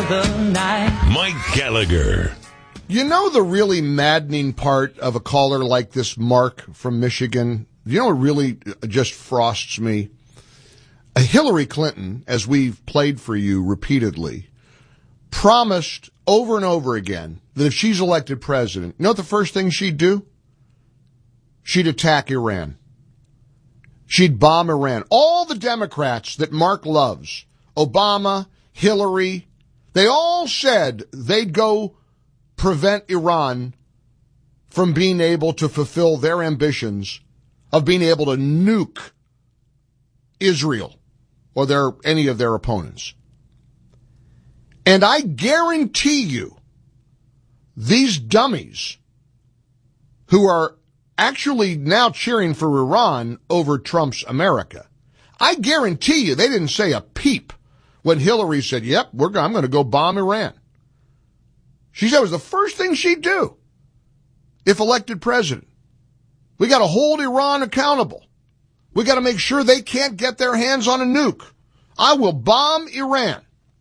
the night. Mike Gallagher. You know the really maddening part of a caller like this, Mark from Michigan? You know what really just frosts me? Hillary Clinton, as we've played for you repeatedly, promised over and over again that if she's elected president, you know what the first thing she'd do? She'd attack Iran. She'd bomb Iran. All the Democrats that Mark loves, Obama, Hillary, they all said they'd go prevent Iran from being able to fulfill their ambitions of being able to nuke Israel or any of their opponents. And I guarantee you, these dummies who are actually now cheering for Iran over Trump's America, I guarantee you they didn't say a peep when Hillary said, yep, I'm going to go bomb Iran. She said it was the first thing she'd do if elected president. We got to hold Iran accountable. We got to make sure they can't get their hands on a nuke. I will bomb Iran.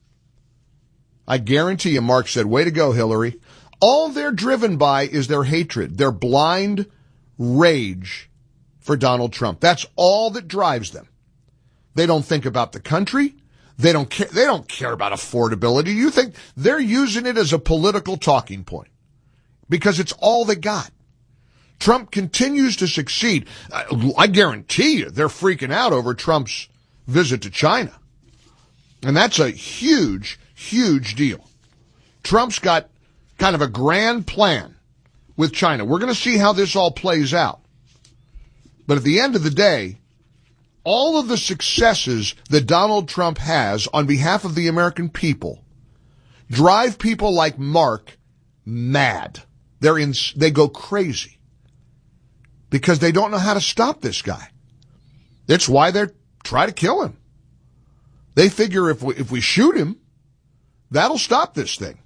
I guarantee you, Mark said, way to go, Hillary. All they're driven by is their hatred, their blind rage for Donald Trump. That's all that drives them. They don't think about the country. They don't care about affordability. You think they're using it as a political talking point because it's all they got. Trump continues to succeed. I guarantee you they're freaking out over Trump's visit to China. And that's a huge, huge deal. Trump's got kind of a grand plan with China. We're going to see how this all plays out. But at the end of the day, all of the successes that Donald Trump has on behalf of the American people drive people like Mark mad. They go crazy because they don't know how to stop this guy. That's why they try to kill him. They figure if we shoot him, that'll stop this thing.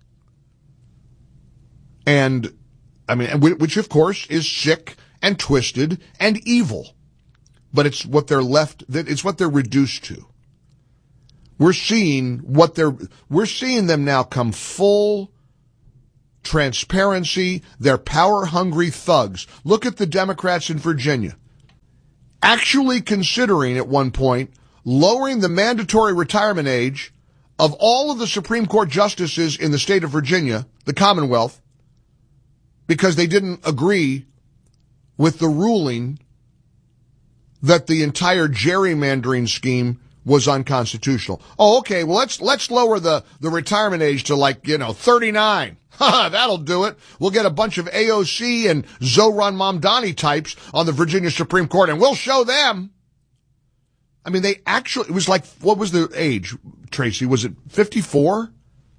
And I mean, which of course is sick and twisted and evil. But it's what it's what they're reduced to. We're seeing them now come full transparency. They're power-hungry thugs. Look at the Democrats in Virginia. Actually considering at one point lowering the mandatory retirement age of all of the Supreme Court justices in the state of Virginia, the Commonwealth, because they didn't agree with the ruling that the entire gerrymandering scheme was unconstitutional. Oh, okay, well, let's lower the retirement age to 39. That'll do it. We'll get a bunch of AOC and Zohran Mamdani types on the Virginia Supreme Court, and we'll show them. I mean, it was like, what was the age, Tracy? Was it 54?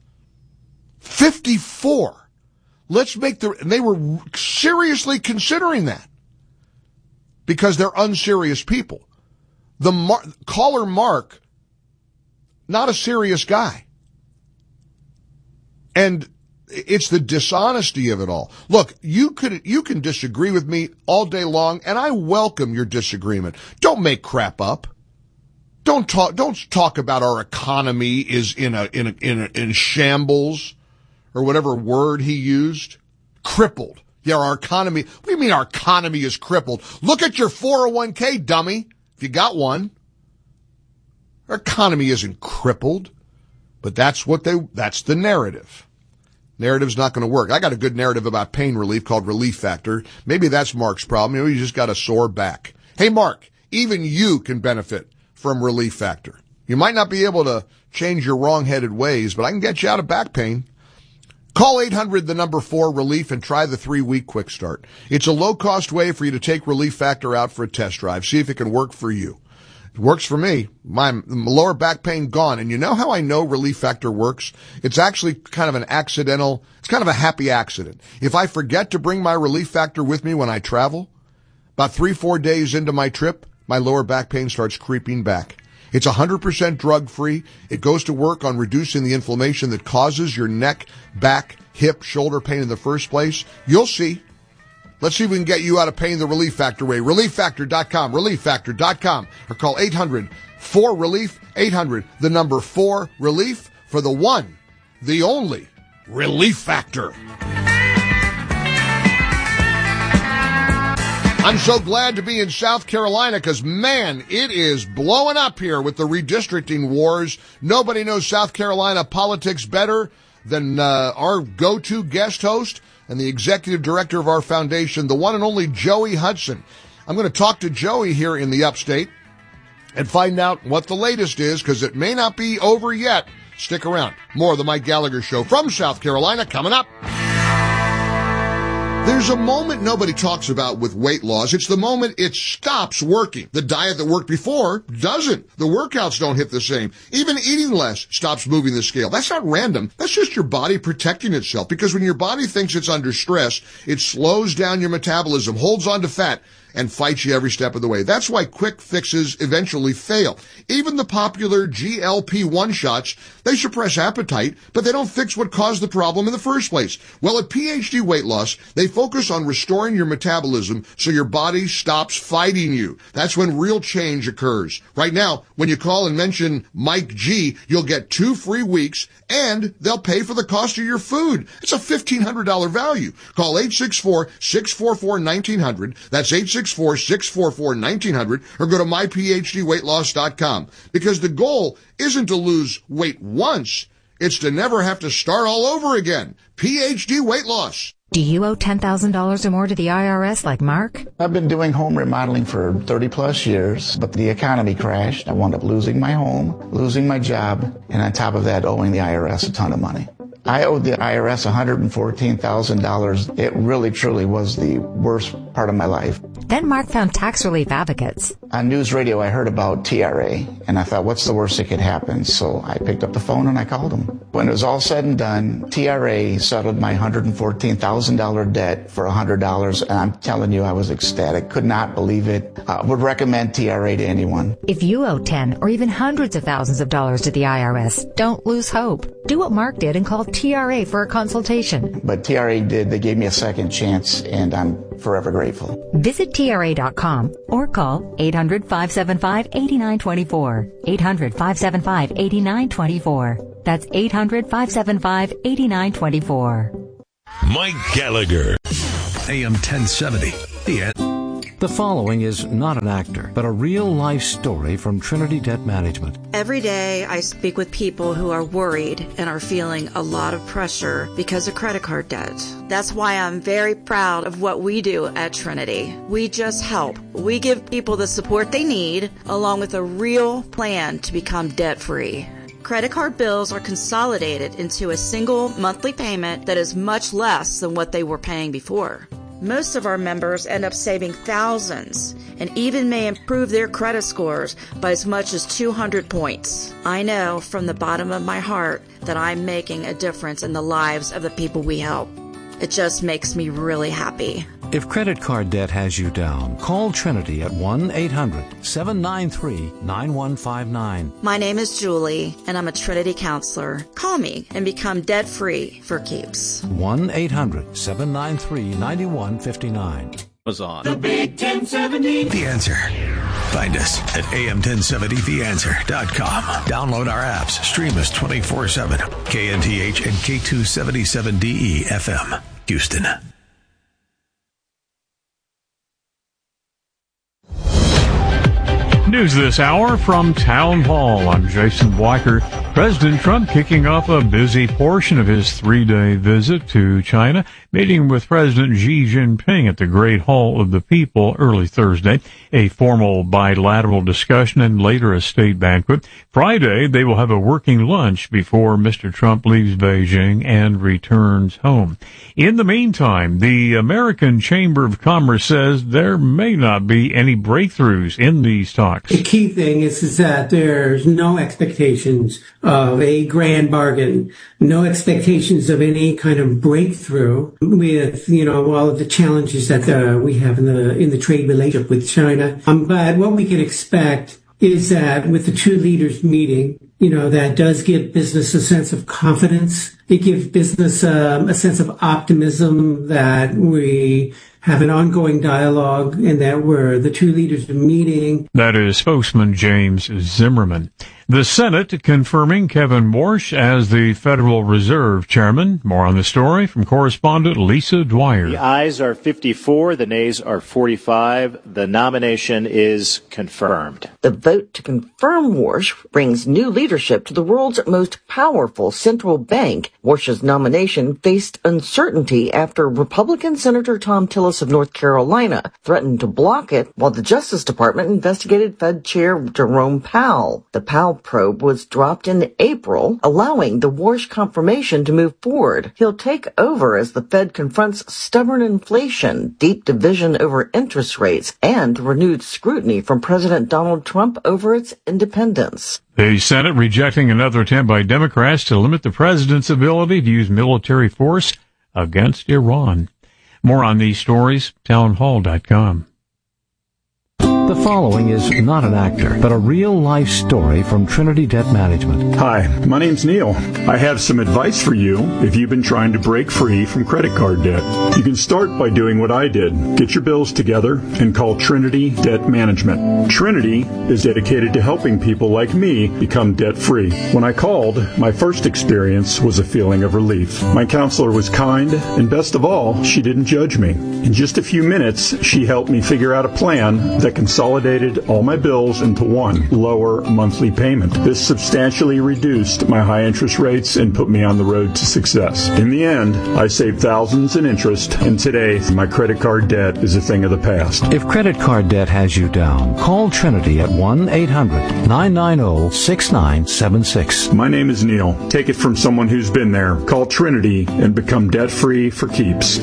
54. And they were seriously considering that. Because they're unserious people. Caller Mark, not a serious guy. And it's the dishonesty of it all. Look, you can disagree with me all day long, and I welcome your disagreement. Don't make crap up. Don't talk about our economy is in shambles, or whatever word he used. Crippled. Yeah, our economy. What do you mean our economy is crippled? Look at your 401k, dummy, if you got one. Our economy isn't crippled, but that's the narrative. Narrative's not going to work. I got a good narrative about pain relief called Relief Factor. Maybe that's Mark's problem. You just got a sore back. Hey, Mark, even you can benefit from Relief Factor. You might not be able to change your wrong-headed ways, but I can get you out of back pain. Call 800-4-RELIEF and try the 3-week quick start. It's a low-cost way for you to take Relief Factor out for a test drive. See if it can work for you. It works for me. My lower back pain gone. And you know how I know Relief Factor works? It's actually kind of it's kind of a happy accident. If I forget to bring my Relief Factor with me when I travel, about 3-4 days into my trip, my lower back pain starts creeping back. It's 100% drug-free. It goes to work on reducing the inflammation that causes your neck, back, hip, shoulder pain in the first place. You'll see. Let's see if we can get you out of pain the Relief Factor way. ReliefFactor.com, ReliefFactor.com, or call 800-4-RELIEF, 800-4-RELIEF for the one the only Relief Factor. I'm so glad to be in South Carolina because, man, it is blowing up here with the redistricting wars. Nobody knows South Carolina politics better than our go-to guest host and the executive director of our foundation, the one and only Joey Hudson. I'm going to talk to Joey here in the upstate and find out what the latest is because it may not be over yet. Stick around. More of the Mike Gallagher Show from South Carolina coming up. There's a moment nobody talks about with weight loss. It's the moment it stops working. The diet that worked before doesn't. The workouts don't hit the same. Even eating less stops moving the scale. That's not random. That's just your body protecting itself. Because when your body thinks it's under stress, it slows down your metabolism, holds on to fat, and fights you every step of the way. That's why quick fixes eventually fail. Even the popular GLP-1 shots, they suppress appetite, but they don't fix what caused the problem in the first place. Well, at PhD Weight Loss, they focus on restoring your metabolism so your body stops fighting you. That's when real change occurs. Right now, when you call and mention Mike G, you'll get 2 free weeks and they'll pay for the cost of your food. It's a $1,500 value. Call 864-644-1900. That's 864-644-1900 or go to myphdweightloss.com because the goal isn't to lose weight once. It's to never have to start all over again. PhD Weight Loss. Do you owe $10,000 or more to the IRS like Mark? I've been doing home remodeling for 30 plus years, but the economy crashed. I wound up losing my home, losing my job, and on top of that, owing the IRS a ton of money. I owed the IRS $114,000. It really, truly was the worst part of my life. Then Mark found Tax Relief Advocates. On news radio, I heard about TRA, and I thought, what's the worst that could happen? So I picked up the phone and I called them. When it was all said and done, TRA settled my $114,000 debt for $100, and I'm telling you, I was ecstatic. Could not believe it. Would recommend TRA to anyone. If you owe 10 or even hundreds of thousands of dollars to the IRS, don't lose hope. Do what Mark did and call TRA for a consultation. But TRA did. They gave me a second chance, and I'm forever grateful. Visit TRA.com or call 800-575-8924. 800-575-8924. That's 800-575-8924. Mike Gallagher. AM 1070. The following is not an actor, but a real-life story from Trinity Debt Management. Every day I speak with people who are worried and are feeling a lot of pressure because of credit card debt. That's why I'm very proud of what we do at Trinity. We just help. We give people the support they need, along with a real plan to become debt-free. Credit card bills are consolidated into a single monthly payment that is much less than what they were paying before. Most of our members end up saving thousands and even may improve their credit scores by as much as 200 points. I know from the bottom of my heart that I'm making a difference in the lives of the people we help. It just makes me really happy. If credit card debt has you down, call Trinity at 1-800-793-9159. My name is Julie, and I'm a Trinity counselor. Call me and become debt-free for keeps. 1-800-793-9159. Amazon. The Big 1070. The Answer. Find us at am1070theanswer.com. Download our apps. Stream us 24/7. KNTH and K277DE FM. Houston. News this hour from Town Hall. I'm Jason Weicker. President Trump kicking off a busy portion of his 3-day visit to China, meeting with President Xi Jinping at the Great Hall of the People early Thursday, a formal bilateral discussion and later a state banquet. Friday, they will have a working lunch before Mr. Trump leaves Beijing and returns home. In the meantime, the American Chamber of Commerce says there may not be any breakthroughs in these talks. The key thing is that there's no expectations of a grand bargain, no expectations of any kind of breakthrough with, all of the challenges that we have in the trade relationship with China. But what we can expect is that with the two leaders meeting, that does give business a sense of confidence It gives business a sense of optimism that we have an ongoing dialogue and that the two leaders are meeting. That is spokesman James Zimmerman. The Senate confirming Kevin Warsh as the Federal Reserve Chairman. More on the story from correspondent Lisa Dwyer. The ayes are 54, the nays are 45. The nomination is confirmed. The vote to confirm Warsh brings new leadership to the world's most powerful central bank. Warsh's nomination faced uncertainty after Republican Senator Thom Tillis of North Carolina threatened to block it while the Justice Department investigated Fed Chair Jerome Powell. The Powell probe was dropped in April, allowing the Warsh confirmation to move forward. He'll take over as the Fed confronts stubborn inflation, deep division over interest rates, and renewed scrutiny from President Donald Trump over its independence. The Senate rejecting another attempt by Democrats to limit the president's ability to use military force against Iran. More on these stories, townhall.com. The following is not an actor, but a real-life story from Trinity Debt Management. Hi, my name's Neil. I have some advice for you if you've been trying to break free from credit card debt. You can start by doing what I did. Get your bills together and call Trinity Debt Management. Trinity is dedicated to helping people like me become debt-free. When I called, my first experience was a feeling of relief. My counselor was kind, and best of all, she didn't judge me. In just a few minutes, she helped me figure out a plan that consolidated all my bills into one lower monthly payment. This substantially reduced my high interest rates and put me on the road to success. In the end, I saved thousands in interest, and today my credit card debt is a thing of the past. If credit card debt has you down, call Trinity at 1-800-990-6976. My name is Neil. Take it from someone who's been there. Call Trinity and become debt-free for keeps.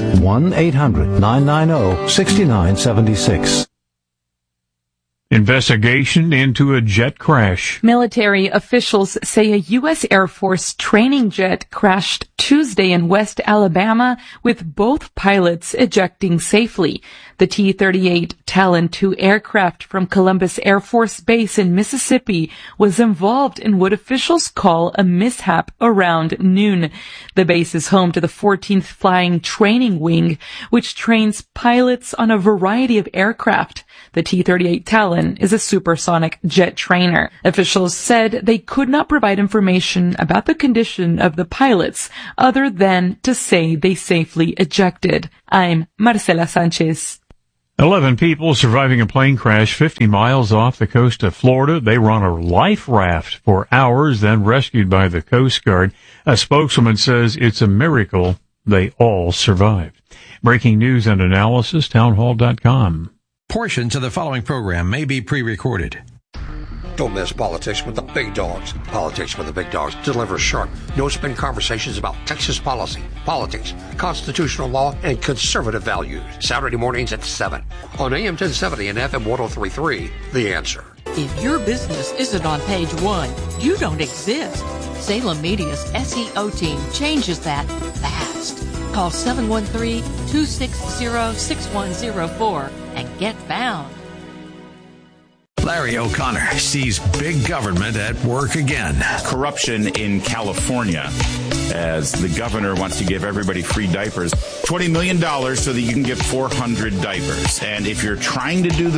1-800-990-6976. Investigation into a jet crash. Military officials say a U.S. Air Force training jet crashed Tuesday in West Alabama with both pilots ejecting safely. The T-38 Talon II aircraft from Columbus Air Force Base in Mississippi was involved in what officials call a mishap around noon. The base is home to the 14th Flying Training Wing, which trains pilots on a variety of aircraft. The T-38 Talon is a supersonic jet trainer. Officials said they could not provide information about the condition of the pilots other than to say they safely ejected. I'm Marcela Sanchez. 11 people surviving a plane crash 50 miles off the coast of Florida. They were on a life raft for hours, then rescued by the Coast Guard. A spokeswoman says it's a miracle they all survived. Breaking news and analysis, townhall.com. Portions of the following program may be pre-recorded. Don't miss Politics with the Big Dogs. Politics with the Big Dogs delivers sharp, no-spin conversations about Texas policy, politics, constitutional law, and conservative values. Saturday mornings at 7 on AM 1070 and FM 103.3, The Answer. If your business isn't on page one, you don't exist. Salem Media's SEO team changes that fast. Call 713-260-6104 and get found. Larry O'Connor sees big government at work again. Corruption in California, as the governor wants to give everybody free diapers. $20 million so that you can get 400 diapers. And if you're trying to do the